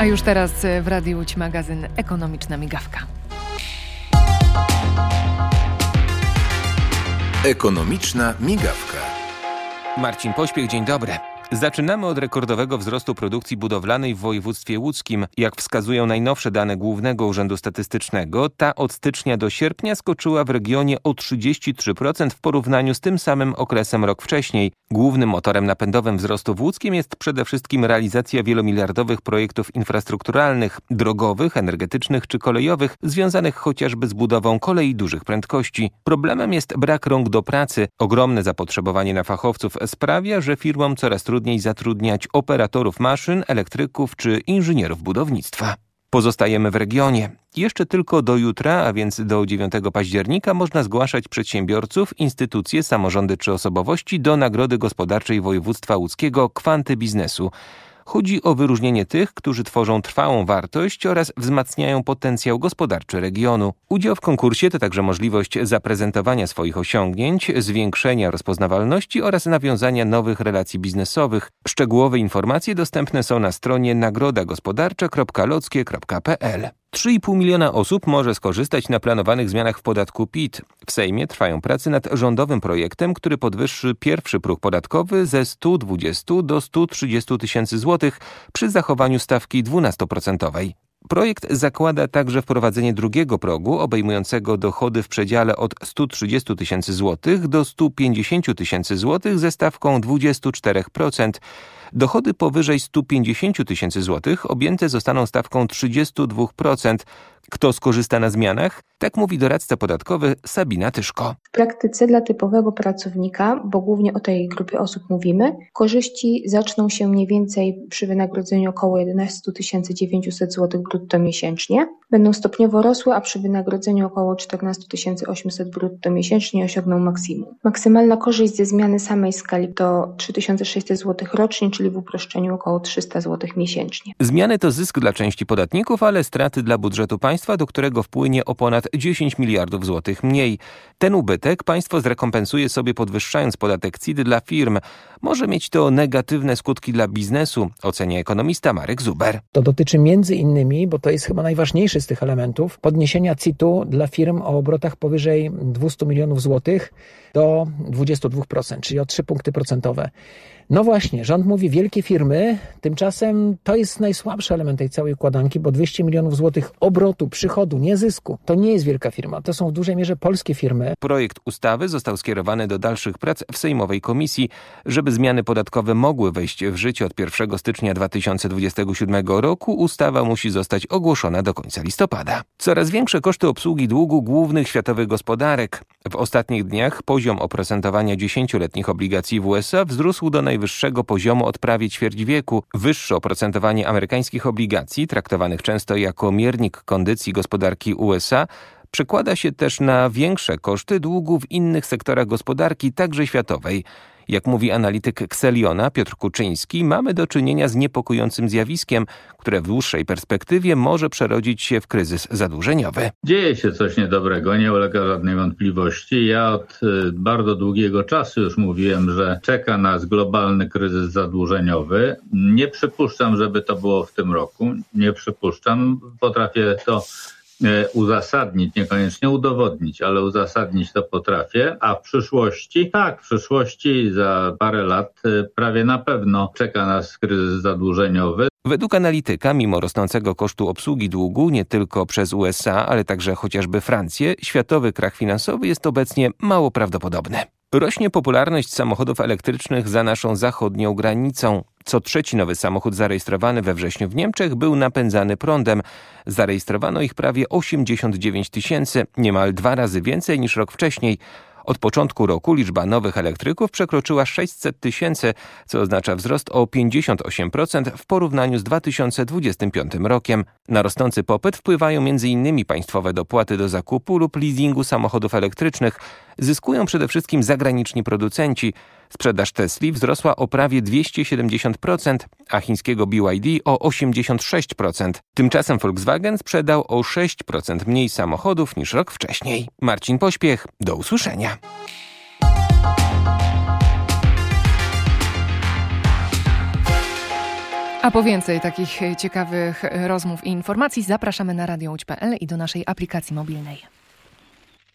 A już teraz w Radiu Łódź magazyn Ekonomiczna Migawka. Ekonomiczna Migawka. Marcin Pośpiech, dzień dobry. Zaczynamy od rekordowego wzrostu produkcji budowlanej w województwie łódzkim. Jak wskazują najnowsze dane Głównego Urzędu Statystycznego, ta od stycznia do sierpnia skoczyła w regionie o 33% w porównaniu z tym samym okresem rok wcześniej. Głównym motorem napędowym wzrostu w Łódzkiem jest przede wszystkim realizacja wielomiliardowych projektów infrastrukturalnych, drogowych, energetycznych czy kolejowych, związanych chociażby z budową kolei dużych prędkości. Problemem jest brak rąk do pracy. Ogromne zapotrzebowanie na fachowców sprawia, że firmom coraz trudniej zatrudniać operatorów maszyn, elektryków czy inżynierów budownictwa. Pozostajemy w regionie. Jeszcze tylko do jutra, a więc do 9 października można zgłaszać przedsiębiorców, instytucje, samorządy czy osobowości do Nagrody Gospodarczej Województwa Łódzkiego Kwanty Biznesu. Chodzi o wyróżnienie tych, którzy tworzą trwałą wartość oraz wzmacniają potencjał gospodarczy regionu. Udział w konkursie to także możliwość zaprezentowania swoich osiągnięć, zwiększenia rozpoznawalności oraz nawiązania nowych relacji biznesowych. Szczegółowe informacje dostępne są na stronie nagrodagospodarcza.lockie.pl. 3,5 miliona osób może skorzystać na planowanych zmianach w podatku PIT. W Sejmie trwają prace nad rządowym projektem, który podwyższy pierwszy próg podatkowy ze 120 do 130 tysięcy złotych przy zachowaniu stawki 12%. Projekt zakłada także wprowadzenie drugiego progu obejmującego dochody w przedziale od 130 tysięcy złotych do 150 tysięcy złotych ze stawką 24%. Dochody powyżej 150 tysięcy złotych objęte zostaną stawką 32%. Kto skorzysta na zmianach? Tak mówi doradca podatkowy Sabina Tyszko. W praktyce dla typowego pracownika, bo głównie o tej grupie osób mówimy, korzyści zaczną się mniej więcej przy wynagrodzeniu około 11 900 zł brutto miesięcznie. Będą stopniowo rosły, a przy wynagrodzeniu około 14 800 brutto miesięcznie osiągną maksimum. Maksymalna korzyść ze zmiany samej skali to 3600 zł rocznie, czyli w uproszczeniu około 300 zł miesięcznie. Zmiany to zysk dla części podatników, ale straty dla budżetu państwa, do którego wpłynie o ponad 10 miliardów złotych mniej. Ten ubytek państwo zrekompensuje sobie podwyższając podatek CIT dla firm. Może mieć to negatywne skutki dla biznesu, ocenia ekonomista Marek Zuber. To dotyczy między innymi, bo to jest chyba najważniejszy z tych elementów, podniesienia CIT-u dla firm o obrotach powyżej 200 milionów złotych do 22%, czyli o 3 punkty procentowe. No właśnie, rząd mówi wielkie firmy, tymczasem to jest najsłabszy element tej całej układanki, bo 200 milionów złotych obrotu, przychodu, nie zysku, to nie jest wielka firma, to są w dużej mierze polskie firmy. Projekt ustawy został skierowany do dalszych prac w sejmowej komisji. Żeby zmiany podatkowe mogły wejść w życie od 1 stycznia 2027 roku, ustawa musi zostać ogłoszona do końca listopada. Coraz większe koszty obsługi długu głównych światowych gospodarek. W ostatnich dniach poziom oprocentowania 10-letnich obligacji w USA wzrósł do najwyższego poziomu od prawie ćwierć wieku. Wyższe oprocentowanie amerykańskich obligacji, traktowanych często jako miernik kondycji gospodarki USA, przekłada się też na większe koszty długu w innych sektorach gospodarki, także światowej. Jak mówi analityk Xeliona Piotr Kuczyński, mamy do czynienia z niepokojącym zjawiskiem, które w dłuższej perspektywie może przerodzić się w kryzys zadłużeniowy. Dzieje się coś niedobrego, nie ulega żadnej wątpliwości. Ja od bardzo długiego czasu już mówiłem, że czeka nas globalny kryzys zadłużeniowy. Nie przypuszczam, żeby to było w tym roku. Nie przypuszczam. Potrafię to uzasadnić, niekoniecznie udowodnić, ale uzasadnić to potrafię, a w przyszłości, w przyszłości za parę lat prawie na pewno czeka nas kryzys zadłużeniowy. Według analityka, mimo rosnącego kosztu obsługi długu nie tylko przez USA, ale także chociażby Francję, światowy krach finansowy jest obecnie mało prawdopodobny. Rośnie popularność samochodów elektrycznych za naszą zachodnią granicą. Co trzeci nowy samochód zarejestrowany we wrześniu w Niemczech był napędzany prądem. Zarejestrowano ich prawie 89 tysięcy, niemal 2 razy więcej niż rok wcześniej. Od początku roku liczba nowych elektryków przekroczyła 600 tysięcy, co oznacza wzrost o 58% w porównaniu z 2025 rokiem. Na rosnący popyt wpływają m.in. państwowe dopłaty do zakupu lub leasingu samochodów elektrycznych. Zyskują przede wszystkim zagraniczni producenci. Sprzedaż Tesli wzrosła o prawie 270%, a chińskiego BYD o 86%. Tymczasem Volkswagen sprzedał o 6% mniej samochodów niż rok wcześniej. Marcin Pośpiech, do usłyszenia. A po więcej takich ciekawych rozmów i informacji zapraszamy na radiołódź.pl i do naszej aplikacji mobilnej.